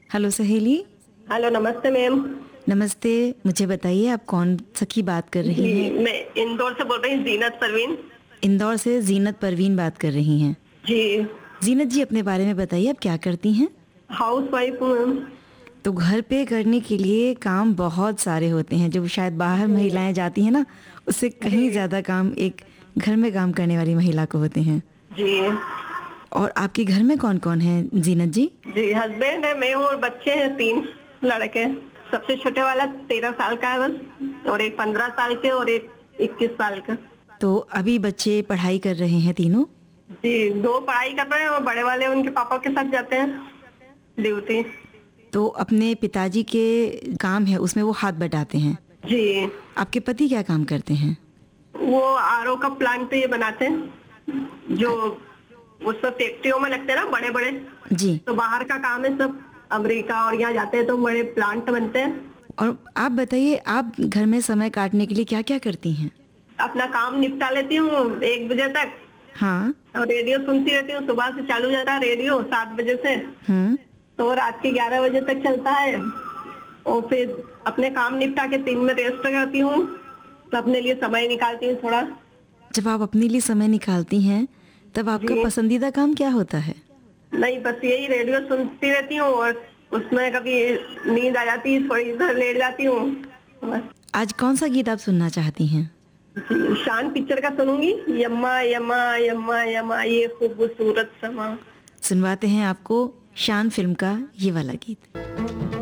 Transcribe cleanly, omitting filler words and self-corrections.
Hello सहेली। Hello, नमस्ते ma'am. नमस्ते। मुझे बताइए आप कौन सखी बात कर रही जी, हैं? मैं इंदौर से बोल रही हूँ, जीनत परवीन। इंदौर से जीनत परवीन बात कर रही हैं। जी, जीनत जी, अपने बारे में बताइए, आप क्या करती हैं? हाउस वाइफ हूँ मैम। तो घर पे करने के लिए काम बहुत सारे होते हैं, जो शायद बाहर महिलाएं जाती हैं ना, उससे कहीं जी ज़्यादा काम एक घर में काम करने वाली महिला को होते हैं। जी और आपके घर में कौन कौन है जीनत जी? जी, हस्बैंड है, मैं हूँ और बच्चे हैं 3 लड़के। सबसे छोटे वाला 13 साल का है बस, और एक 15 साल के और एक 21 साल का। तो अभी बच्चे पढ़ाई कर रहे हैं तीनों? जी, 2 पढ़ाई कर रहे हैं और बड़े वाले उनके पापा के साथ जाते हैं ड्यूटी। तो अपने पिताजी के काम है उसमें वो हाथ बटाते हैं। जी, आपके पति क्या काम करते हैं? वो आरओ का प्लांट पे ये बनाते हैं, जो वो सब फैक्ट्रियों में लगते हैं ना, बड़े बड़े। जी। तो बाहर का काम है सब, अमेरिका और यहाँ जाते हैं तो बड़े प्लांट बनते हैं। और आप बताइए, आप घर में समय काटने के लिए क्या क्या करती हैं? अपना काम निपटा लेती हूँ 1 बजे तक, हाँ। और रेडियो सुनती रहती हूँ। सुबह से चालू जाता है रेडियो 7 बजे से, हम्म। तो रात के 11 बजे तक चलता है। और फिर अपने काम निपटा के 3 में रेस्ट करती हूँ, तो अपने लिए समय निकालती हूँ थोड़ा। जब आप अपने लिए समय निकालती हैं तब आपका जी, पसंदीदा काम क्या होता है? नहीं बस यही रेडियो सुनती रहती हूँ, और उसमें कभी नींद आ जाती है, थोड़ी इधर लेट जाती हूँ बस। आज कौन सा गीत आप सुनना चाहती हैं? शान पिक्चर का सुनूंगी, यम्मा यम्मा यम्मा यम्मा ये खूबसूरत समा। सुनवाते हैं आपको शान फिल्म का ये वाला गीत।